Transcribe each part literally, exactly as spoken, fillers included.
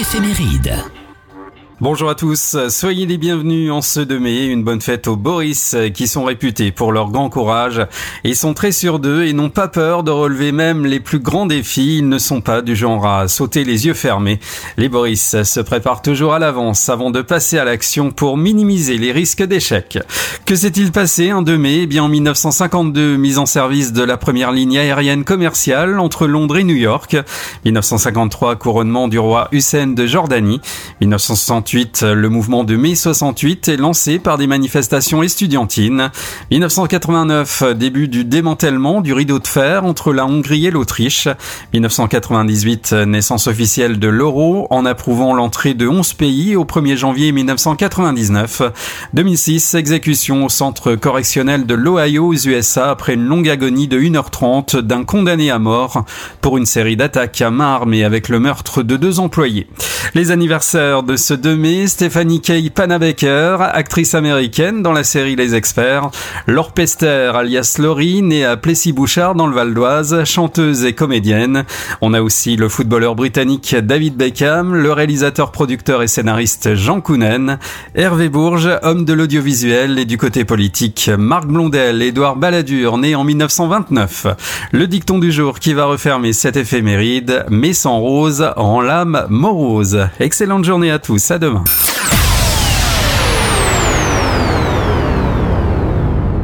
éphéméride. Bonjour à tous, soyez les bienvenus en ce deux mai, une bonne fête aux Boris qui sont réputés pour leur grand courage. Ils sont très sûrs d'eux et n'ont pas peur de relever même les plus grands défis. Ils ne sont pas du genre à sauter les yeux fermés. Les Boris se préparent toujours à l'avance avant de passer à l'action pour minimiser les risques d'échec. Que s'est-il passé un deux mai ? Eh bien en mille neuf cent cinquante-deux, mise en service de la première ligne aérienne commerciale entre Londres et New York. mille neuf cent cinquante-trois, couronnement du roi Hussein de Jordanie. mille neuf cent soixante-huit, le mouvement de mai soixante-huit est lancé par des manifestations estudiantines. mille neuf cent quatre-vingt-neuf, début du démantèlement du rideau de fer entre la Hongrie et l'Autriche. mille neuf cent quatre-vingt-dix-huit, naissance officielle de l'euro en approuvant l'entrée de onze pays au premier janvier mille neuf cent quatre-vingt-dix-neuf. deux mille six, exécution au centre correctionnel de l'Ohio aux U S A après une longue agonie de une heure trente d'un condamné à mort pour une série d'attaques à main armée avec le meurtre de deux employés. Les anniversaires de ce deux mai, Stephanie Keay Panabaker, actrice américaine dans la série Les Experts, Laure Pester alias Laurie, née à Plessis-Bouchard dans le Val d'Oise, chanteuse et comédienne. On a aussi le footballeur britannique David Beckham, le réalisateur, producteur et scénariste Jean Kounen, Hervé Bourges, homme de l'audiovisuel, et du côté politique, Marc Blondel, Édouard Balladur, né en mille neuf cent vingt-neuf. Le dicton du jour qui va refermer cette éphéméride, mais sans rose, en l'âme morose. Excellente journée à tous, à demain.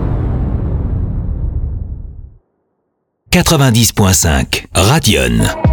quatre-vingt-dix point cinq Radion.